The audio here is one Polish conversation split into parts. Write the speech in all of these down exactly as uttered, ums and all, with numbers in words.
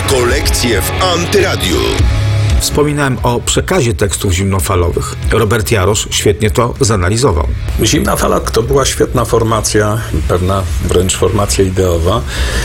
Rokolekcje w Antyradiu. Wspominałem o przekazie tekstów zimnofalowych. Robert Jarosz świetnie to zanalizował. Zimna fala to była świetna formacja, pewna wręcz formacja ideowa,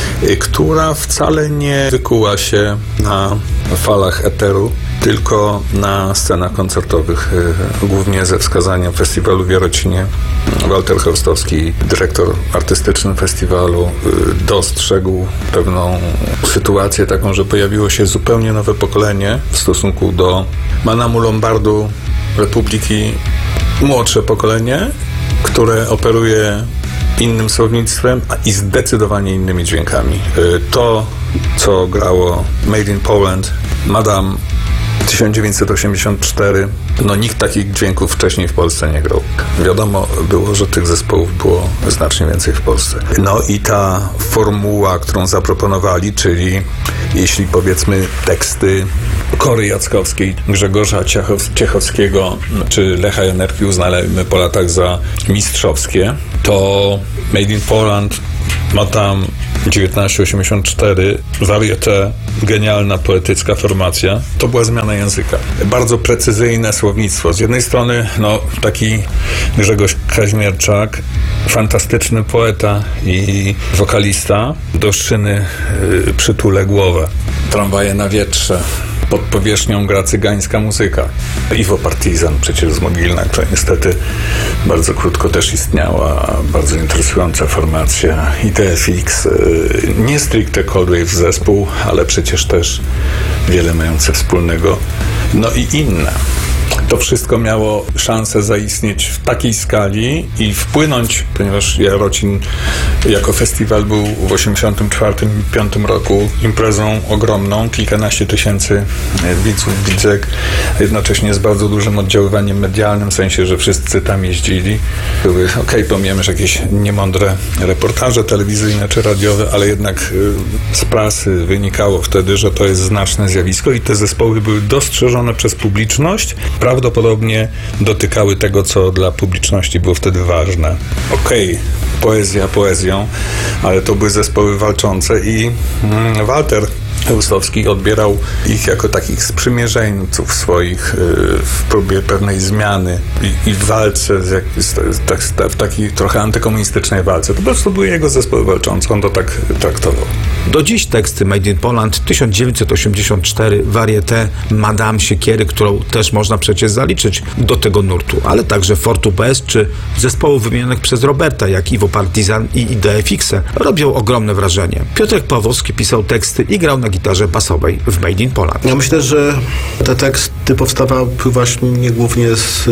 która wcale nie wykuła się na falach eteru, tylko na scenach koncertowych, głównie ze wskazaniem festiwalu w Jarocinie. Walter Chełstowski, dyrektor artystyczny festiwalu, dostrzegł pewną sytuację taką, że pojawiło się zupełnie nowe pokolenie w stosunku do Manamu Lombardu, Republiki, młodsze pokolenie, które operuje innym słownictwem i zdecydowanie innymi dźwiękami. To, co grało Made in Poland, Madame tysiąc dziewięćset osiemdziesiąt cztery, no nikt takich dźwięków wcześniej w Polsce nie grał. Wiadomo było, że tych zespołów było znacznie więcej w Polsce. No i ta formuła, którą zaproponowali, czyli jeśli powiedzmy teksty Kory Jackowskiej, Grzegorza Ciechowskiego czy Lecha Janerki uznajemy po latach za mistrzowskie, to Made in Poland ma tam dziewiętnaście osiemdziesiąt cztery, Varieté, genialna poetycka formacja. To była zmiana języka. Bardzo precyzyjne słownictwo. Z jednej strony no, taki Grzegorz Kaźmierczak, fantastyczny poeta i wokalista, do szyny yy, przytulę głowę. Tramwaje na wietrze. Pod powierzchnią gra cygańska muzyka. Iwo Partizan, przecież z Mogilna, która niestety bardzo krótko też istniała. Bardzo interesująca formacja. I D F X, nie stricte Coldwave zespół, ale przecież też wiele mające wspólnego. No i inne. To wszystko miało szansę zaistnieć w takiej skali i wpłynąć, ponieważ Jarocin jako festiwal był w osiemdziesiątym czwartym i piątym roku imprezą ogromną, kilkanaście tysięcy widzów, widzek, jednocześnie z bardzo dużym oddziaływaniem medialnym, w sensie, że wszyscy tam jeździli. Były, okej, okay, pomijamy, że jakieś niemądre reportaże telewizyjne czy radiowe, ale jednak z prasy wynikało wtedy, że to jest znaczne zjawisko i te zespoły były dostrzeżone przez publiczność, prawdopodobnie dotykały tego, co dla publiczności było wtedy ważne. Okej, okay, poezja poezją, ale to były zespoły walczące i mm, Walter Chełstowski odbierał ich jako takich sprzymierzeńców swoich yy, w próbie pewnej zmiany i, i w walce, z jak, z, tak, w takiej trochę antykomunistycznej walce. To po prostu były jego zespoły walczące, on to tak traktował. Do dziś teksty Made in Poland, tysiąc dziewięćset osiemdziesiąt cztery, Varieté, Madame Siekiery, którą też można przecież zaliczyć do tego nurtu, ale także Fort U P S czy zespołów wymienionych przez Roberta, jak Iwo Partizan i D F X robią ogromne wrażenie. Piotrek Pawłowski pisał teksty i grał na gitarze basowej w Made in Poland. Ja myślę, że te teksty powstawały właśnie głównie z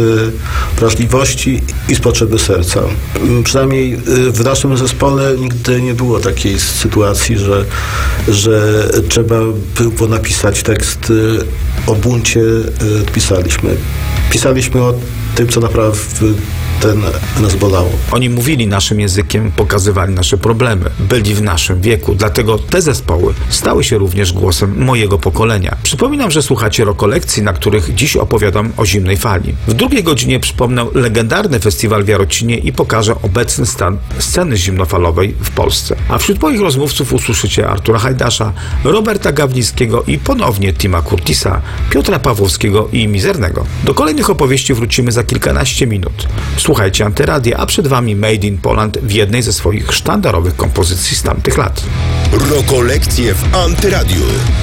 wrażliwości i z potrzeby serca. Przynajmniej w naszym zespole nigdy nie było takiej sytuacji, że, że trzeba było napisać tekst o buncie. Pisaliśmy. Pisaliśmy o tym, co naprawdę ten nas bolało. Oni mówili naszym językiem, pokazywali nasze problemy, byli w naszym wieku, dlatego te zespoły stały się również głosem mojego pokolenia. Przypominam, że słuchacie Rokolekcji, na których dziś opowiadam o zimnej fali. W drugiej godzinie przypomnę legendarny festiwal w Jarocinie i pokażę obecny stan sceny zimnofalowej w Polsce. A wśród moich rozmówców usłyszycie Artura Hajdasza, Roberta Gawlińskiego i ponownie Tima Curtisa, Piotra Pawłowskiego i Mizernego. Do kolejnych opowieści wrócimy za kilkanaście minut. Słuchajcie Antyradia, a przed wami Made in Poland w jednej ze swoich sztandarowych kompozycji z tamtych lat. Rokolekcje w Antyradiu.